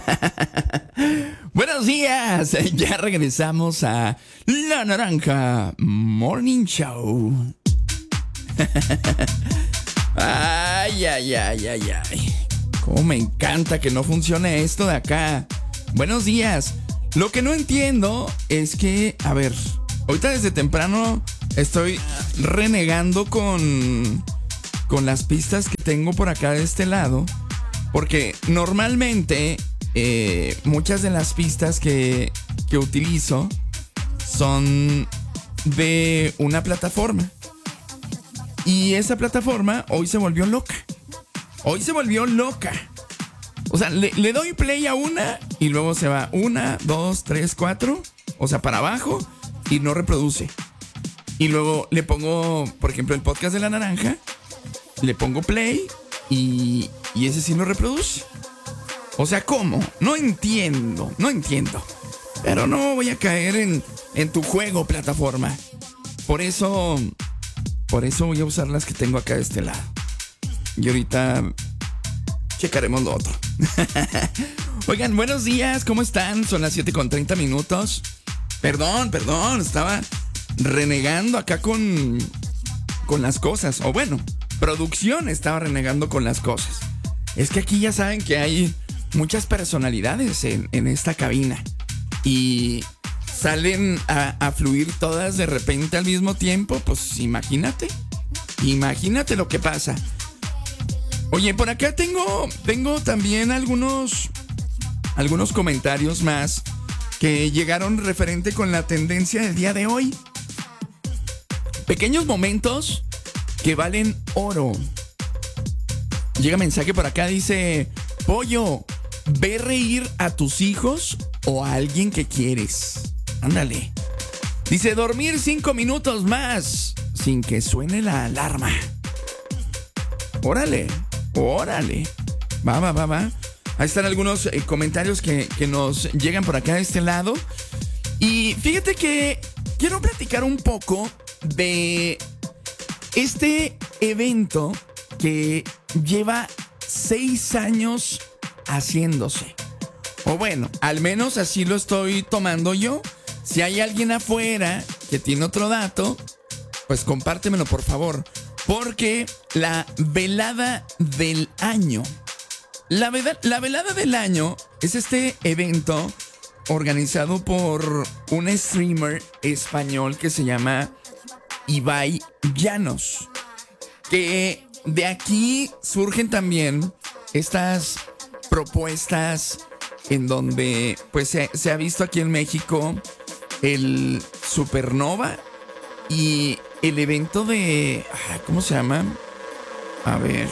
Buenos días, ya regresamos a La Naranja Morning Show. Ay, ay, ay, ay, ay. Cómo me encanta que no funcione esto de acá. Buenos días. Lo que no entiendo es que, a ver, ahorita desde temprano estoy renegando con las pistas que tengo por acá de este lado. Porque normalmente muchas de las pistas que utilizo son de una plataforma. Y esa plataforma hoy se volvió loca. O sea, le doy play a una y luego se va 1, 2, 3, 4. O sea, para abajo y no reproduce. Y luego le pongo, por ejemplo, el podcast de La Naranja. Le pongo play y ese sí lo reproduce. O sea, ¿cómo? No entiendo. Pero no voy a caer en tu juego, plataforma. Por eso voy a usar las que tengo acá de este lado. Y ahorita checaremos lo otro. Oigan, buenos días, ¿cómo están? Son las 7:30. Perdón, estaba renegando acá con las cosas. O bueno, producción estaba renegando con las cosas. Es que aquí ya saben que hay muchas personalidades en esta cabina. Y salen a fluir todas de repente al mismo tiempo. Pues imagínate lo que pasa. Oye, por acá tengo también algunos comentarios más que llegaron referente con la tendencia del día de hoy. Pequeños momentos que valen oro. Llega mensaje por acá, dice: Pollo, ve reír a tus hijos o a alguien que quieres. Ándale. Dice: dormir 5 minutos más sin que suene la alarma. Órale. Va. Ahí están algunos comentarios que nos llegan por acá de este lado. Y fíjate que quiero platicar un poco de este evento que lleva 6 años haciéndose. O bueno, al menos así lo estoy tomando yo. Si hay alguien afuera que tiene otro dato, pues compártemelo, por favor. Porque la velada del año. La velada del año es este evento organizado por un streamer español que se llama Ibai Llanos. Que de aquí surgen también estas propuestas en donde pues se ha visto aquí en México el Supernova y el evento de... ¿cómo se llama? A ver.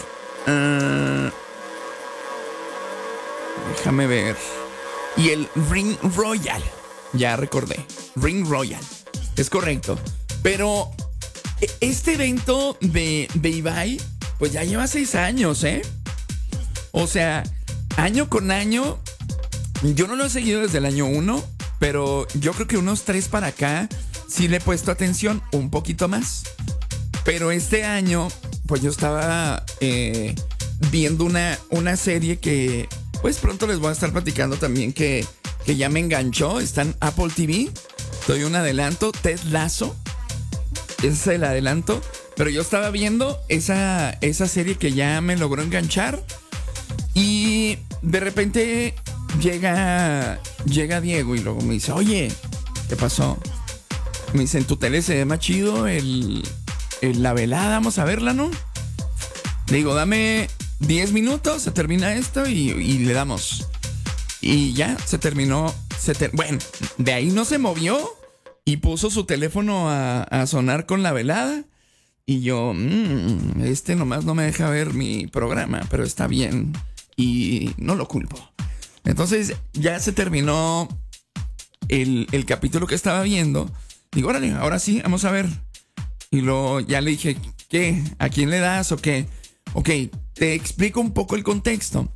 Déjame ver. Y el Ring Royal. Ya recordé. Ring Royal. Es correcto. Pero este evento de Ibai, pues ya lleva 6 años, ¿eh? O sea, año con año. Yo no lo he seguido desde el año 1, pero yo creo que unos 3 para acá sí le he puesto atención un poquito más. Pero este año, pues yo estaba viendo una serie que pues pronto les voy a estar platicando también que ya me enganchó. Está en Apple TV. Doy un adelanto. Ted Lasso. Ese es el adelanto. Pero yo estaba viendo esa serie que ya me logró enganchar. Y de repente llega Diego y luego me dice: oye, ¿qué pasó? Me dice: en tu tele se ve más chido la velada, vamos a verla, ¿no? Le digo: dame 10 minutos, se termina esto y le damos. Y ya, se terminó. Bueno, de ahí no se movió y puso su teléfono a sonar con la velada. Y yo, nomás no me deja ver mi programa, pero está bien y no lo culpo. Entonces ya se terminó el capítulo que estaba viendo. Digo: órale, ahora sí, vamos a ver. Y luego ya le dije: ¿qué? ¿A quién le das o qué? Ok, te explico un poco el contexto.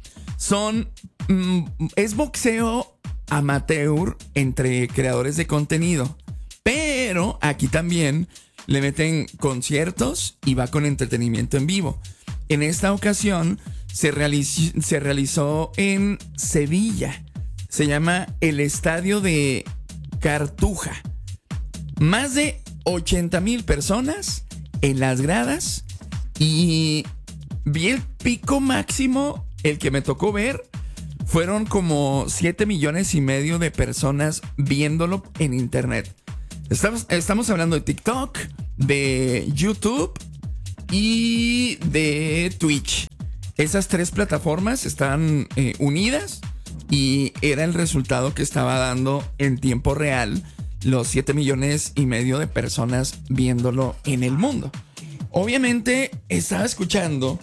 Es boxeo amateur entre creadores de contenido. Pero aquí también le meten conciertos y va con entretenimiento en vivo. En esta ocasión se realizó en Sevilla. Se llama el Estadio de Cartuja. Más de 80,000 personas en las gradas. Y vi el pico máximo, el que me tocó ver, fueron como 7,5 millones de personas viéndolo en internet. Estamos hablando de TikTok, de YouTube y de Twitch. Esas 3 plataformas están unidas y era el resultado que estaba dando en tiempo real los 7,5 millones de personas viéndolo en el mundo. Obviamente estaba escuchando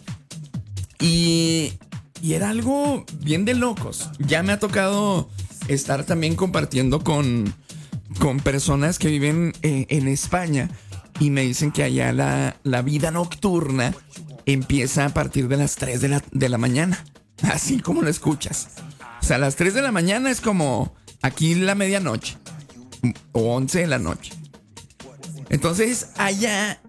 y era algo bien de locos. Ya me ha tocado estar también compartiendo con personas que viven en España y me dicen que allá la vida nocturna empieza a partir de las 3 de la mañana. Así como lo escuchas. O sea, las 3 de la mañana es como aquí la medianoche o 11 de la noche. Entonces allá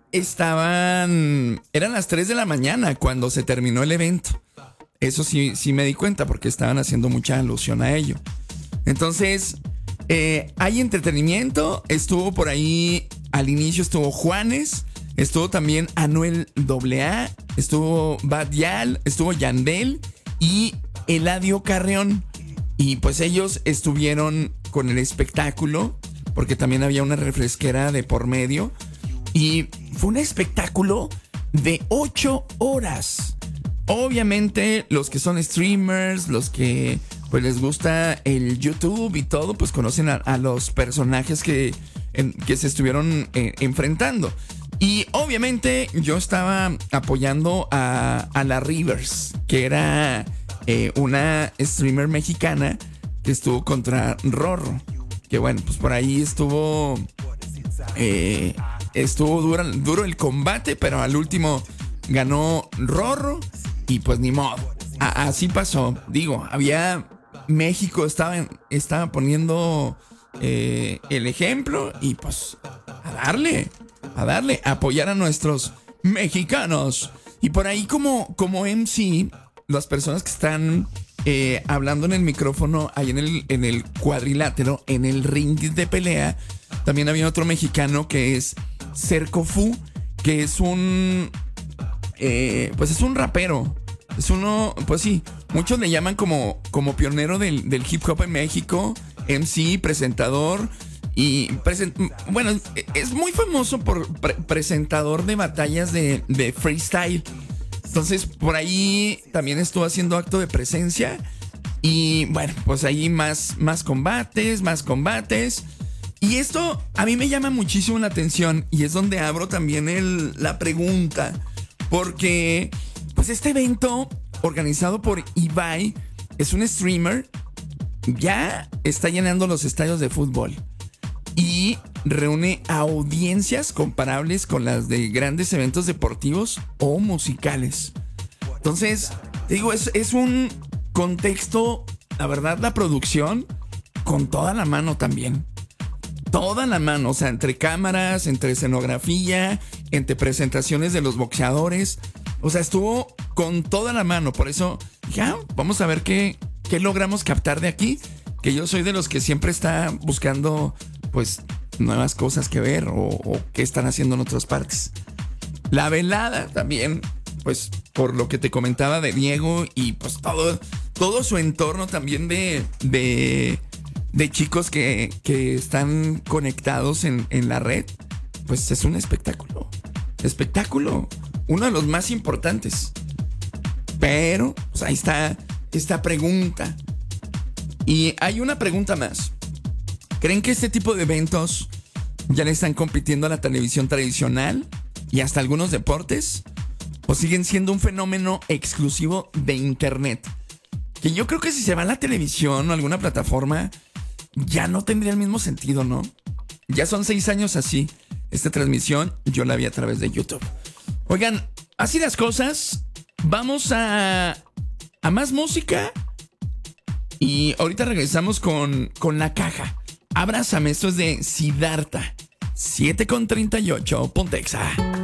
eran las 3 de la mañana cuando se terminó el evento. Eso sí me di cuenta porque estaban haciendo mucha alusión a ello. Entonces, hay entretenimiento. Estuvo por ahí, al inicio estuvo Juanes, estuvo también Anuel AA, estuvo Badial, estuvo Yandel y Eladio Carrión. Y pues ellos estuvieron con el espectáculo, porque también había una refresquera de por medio. Y fue un espectáculo de 8 horas. Obviamente los que son streamers, los que pues les gusta el YouTube y todo, pues conocen a los personajes que se estuvieron enfrentando. Y obviamente yo estaba apoyando a la Rivers, que era una streamer mexicana que estuvo contra Rorro. Que bueno, pues por ahí estuvo duro el combate, pero al último ganó Rorro. Y pues ni modo, así pasó. Digo, México estaba poniendo el ejemplo y pues a darle, a apoyar a nuestros mexicanos. Y por ahí como MC, las personas que están hablando en el micrófono, ahí en el cuadrilátero, en el ring de pelea, también había otro mexicano que es Cercofu, que es pues es un rapero. Es uno, pues sí, muchos le llaman como pionero del hip hop en México, MC, presentador y bueno, es muy famoso por presentador de batallas de freestyle. Entonces por ahí también estuvo haciendo acto de presencia y bueno, pues ahí más combates. Y esto a mí me llama muchísimo la atención y es donde abro también la pregunta. Porque, pues este evento organizado por Ibai es un streamer, ya está llenando los estadios de fútbol y reúne audiencias comparables con las de grandes eventos deportivos o musicales. Entonces, te digo, es un contexto, la verdad, la producción con toda la mano también. Toda la mano, o sea, entre cámaras, entre escenografía, entre presentaciones de los boxeadores. O sea, estuvo con toda la mano. Por eso, ya, vamos a ver qué logramos captar de aquí. Que yo soy de los que siempre está buscando, pues, nuevas cosas que ver o qué están haciendo en otras partes. La velada también, pues, por lo que te comentaba de Diego y pues todo su entorno también de chicos que están conectados en la red, pues es un espectáculo. Uno de los más importantes. Pero, pues ahí está esta pregunta. Y hay una pregunta más. ¿Creen que este tipo de eventos ya le están compitiendo a la televisión tradicional y hasta algunos deportes? ¿O siguen siendo un fenómeno exclusivo de internet? Que yo creo que si se va a la televisión o alguna plataforma, ya no tendría el mismo sentido, ¿no? Ya son 6 años así. Esta transmisión yo la vi a través de YouTube. Oigan, así las cosas. Vamos a más música. Y ahorita regresamos con La Caja. Abrázame, esto es de Siddhartha. 7:38, Pontexa.